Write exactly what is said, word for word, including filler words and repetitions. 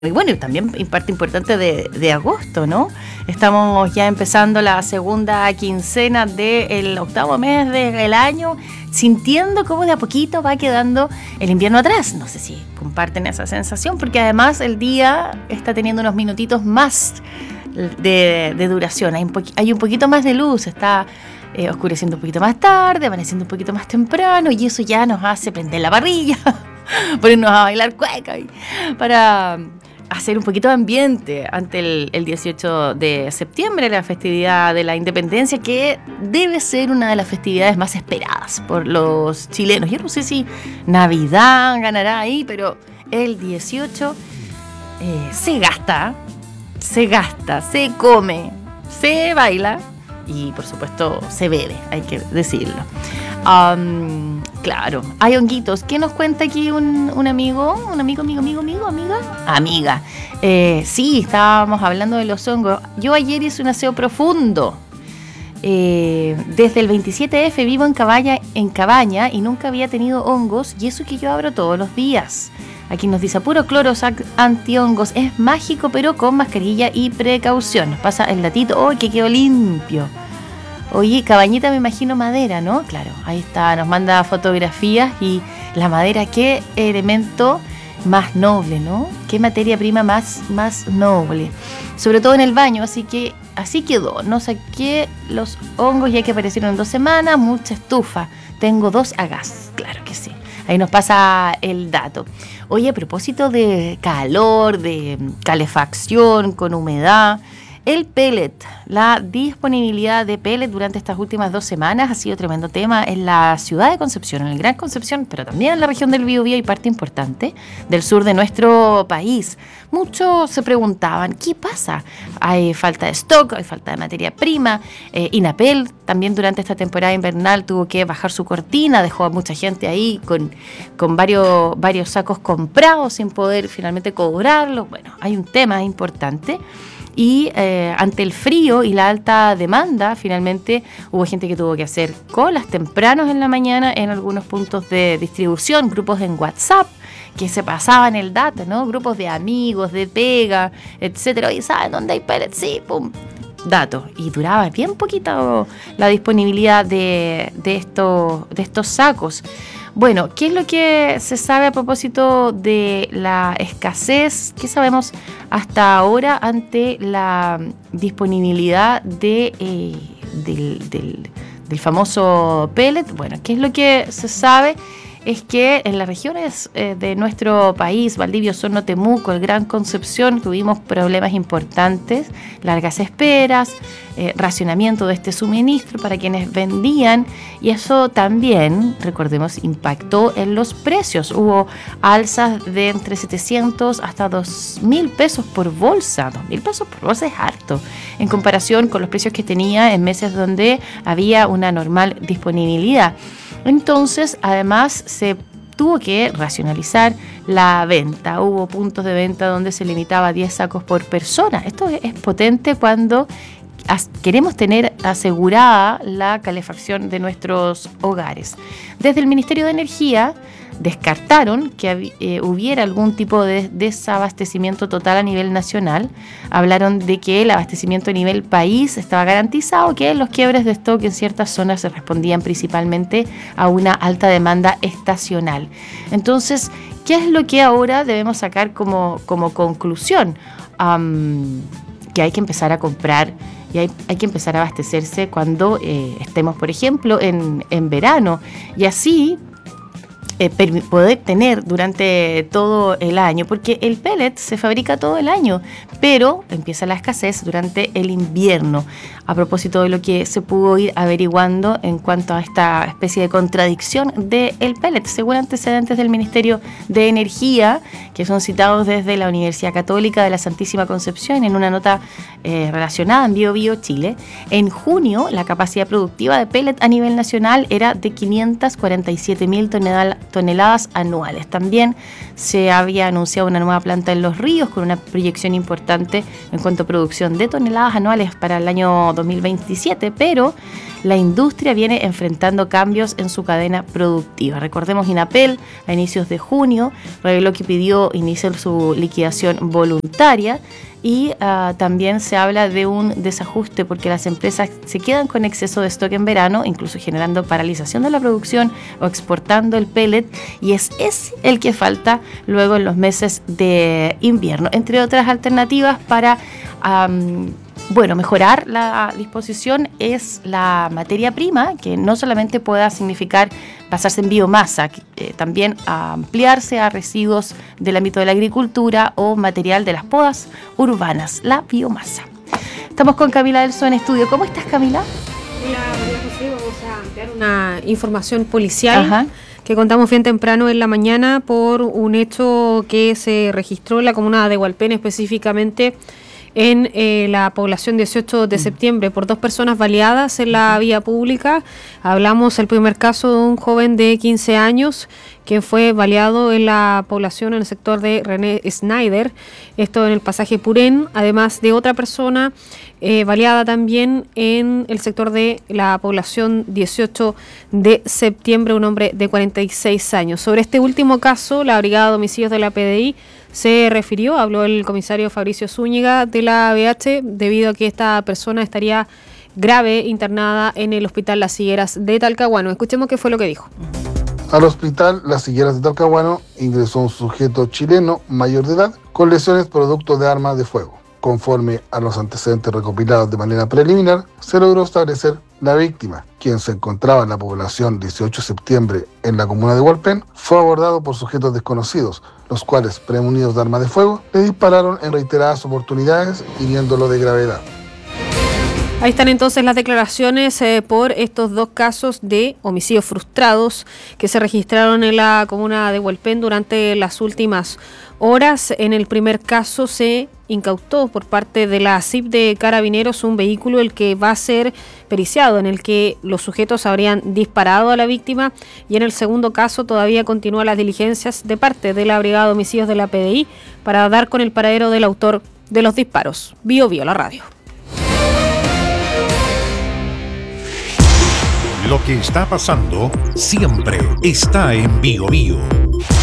Y bueno, y también parte importante de, de agosto, ¿no? Estamos ya empezando la segunda quincena del octavo mes del año, sintiendo cómo de a poquito va quedando el invierno atrás. No sé si comparten esa sensación, porque además el día está teniendo unos minutitos más de, de duración. Hay un, po- hay un poquito más de luz, está eh, oscureciendo un poquito más tarde, amaneciendo un poquito más temprano, y eso ya nos hace prender la parrilla, ponernos a bailar cueca y para hacer un poquito de ambiente ante el, el dieciocho de septiembre, la festividad de la independencia, que debe ser una de las festividades más esperadas por los chilenos. Yo no sé si Navidad ganará ahí, pero el dieciocho eh, se gasta, se gasta, se come, se baila y por supuesto se bebe, hay que decirlo. Um, claro, hay honguitos. ¿Qué nos cuenta aquí un, un amigo? ¿Un amigo, amigo, amigo, amigo, amiga? Amiga. Eh, sí, estábamos hablando de los hongos. Yo ayer hice un aseo profundo. Eh, desde el veintisiete efe vivo en Cabaña, en Cabaña y nunca había tenido hongos, y eso que yo abro todos los días. Aquí nos dice puro Clorosac antihongos. Es mágico, pero con mascarilla y precaución. Nos pasa el datito. ¡Oh, que quedó limpio! Oye, Cabañita, me imagino madera, ¿no? Claro, ahí está, nos manda fotografías y la madera, qué elemento más noble, ¿no? Qué materia prima más, más noble. Sobre todo en el baño, así que así quedó. No saqué los hongos ya que aparecieron en dos semanas, mucha estufa. Tengo dos a gas, claro que sí. Ahí nos pasa el dato. Oye, a propósito de calor, de calefacción con humedad, el pellet, la disponibilidad de pellet durante estas últimas dos semanas ha sido tremendo tema en la ciudad de Concepción, en el Gran Concepción, pero también en la región del Biobío y parte importante del sur de nuestro país. Muchos se preguntaban, ¿qué pasa? Hay falta de stock, hay falta de materia prima. Eh, Inapel también durante esta temporada invernal tuvo que bajar su cortina, dejó a mucha gente ahí con, con varios, varios sacos comprados sin poder finalmente cobrarlos. Bueno, hay un tema importante. Y eh, ante el frío y la alta demanda, finalmente hubo gente que tuvo que hacer colas tempranos en la mañana en algunos puntos de distribución, grupos en WhatsApp que se pasaban el dato, ¿no? Grupos de amigos, de pega, etcétera. Oye, ¿saben dónde hay pellets? Sí, pum, datos. Y duraba bien poquito la disponibilidad de, de, estos, de estos sacos. Bueno, ¿qué es lo que se sabe a propósito de la escasez? ¿Qué sabemos hasta ahora ante la disponibilidad de, eh, del, del, del famoso pellet? Bueno, ¿qué es lo que se sabe? Es que en las regiones eh, de nuestro país, Valdivia, Osorno, Temuco, el Gran Concepción, tuvimos problemas importantes, largas esperas, eh, racionamiento de este suministro para quienes vendían, y eso también, recordemos, impactó en los precios. Hubo alzas de entre setecientos hasta dos mil pesos por bolsa. dos mil pesos por bolsa es harto, en comparación con los precios que tenía en meses donde había una normal disponibilidad. Entonces, además, se tuvo que racionalizar la venta. Hubo puntos de venta donde se limitaba a diez sacos por persona. Esto es potente cuando queremos tener asegurada la calefacción de nuestros hogares. Desde el Ministerio de Energía descartaron que eh, hubiera algún tipo de desabastecimiento total a nivel nacional. Hablaron de que el abastecimiento a nivel país estaba garantizado, que los quiebres de stock en ciertas zonas se respondían principalmente a una alta demanda estacional. Entonces, ¿qué es lo que ahora debemos sacar como, como conclusión? Um, que hay que empezar a comprar y hay, hay que empezar a abastecerse cuando eh, estemos, por ejemplo, en, en verano, y así Eh, poder tener durante todo el año, porque el pellet se fabrica todo el año, pero empieza la escasez durante el invierno. A propósito de lo que se pudo ir averiguando en cuanto a esta especie de contradicción del pellet, según antecedentes del Ministerio de Energía, que son citados desde la Universidad Católica de la Santísima Concepción en una nota eh, relacionada en Biobío, Chile. En junio, la capacidad productiva de pellet a nivel nacional era de quinientas cuarenta y siete mil toneladas toneladas anuales. También se había anunciado una nueva planta en Los Ríos con una proyección importante en cuanto a producción de toneladas anuales para el año dos mil veintisiete, pero la industria viene enfrentando cambios en su cadena productiva. Recordemos, INAPEL a inicios de junio reveló que pidió iniciar su liquidación voluntaria y uh, también se habla de un desajuste porque las empresas se quedan con exceso de stock en verano, incluso generando paralización de la producción o exportando el pellet, y es ese el que falta luego en los meses de invierno, entre otras alternativas para um, bueno, mejorar la disposición es la materia prima, que no solamente pueda significar basarse en biomasa, que, eh, también ampliarse a residuos del ámbito de la agricultura o material de las podas urbanas, la biomasa. Estamos con Camila Elso en estudio. ¿Cómo estás, Camila? Hola, María José. Vamos a ampliar una información policial. Ajá. Que contamos bien temprano en la mañana por un hecho que se registró en la comuna de Hualpén, específicamente en eh, la población dieciocho de septiembre, por dos personas baleadas en la vía pública. Hablamos el primer caso de un joven de quince años que fue baleado en la población en el sector de René Schneider, esto en el pasaje Purén, además de otra persona eh, baleada también en el sector de la población dieciocho de septiembre, un hombre de cuarenta y seis años. Sobre este último caso, la Brigada de Homicidios de la P D I se refirió, habló el comisario Fabricio Zúñiga de la B H, debido a que esta persona estaría grave internada en el Hospital Las Higueras de Talcahuano. Escuchemos qué fue lo que dijo. Al Hospital Las Higueras de Talcahuano ingresó un sujeto chileno mayor de edad con lesiones producto de armas de fuego. Conforme a los antecedentes recopilados de manera preliminar, se logró establecer la víctima, quien se encontraba en la población dieciocho de septiembre en la comuna de Hualpén, fue abordado por sujetos desconocidos, los cuales, premunidos de armas de fuego, le dispararon en reiteradas oportunidades, hiriéndolo de gravedad. Ahí están entonces las declaraciones eh, por estos dos casos de homicidios frustrados que se registraron en la comuna de Hualpén durante las últimas horas. En el primer caso se incautó por parte de la C I P de Carabineros un vehículo el que va a ser periciado, en el que los sujetos habrían disparado a la víctima, y en el segundo caso todavía continúan las diligencias de parte de la Brigada de Homicidios de la P D I para dar con el paradero del autor de los disparos. Bio Bio, la radio. Lo que está pasando siempre está en Bio Bio.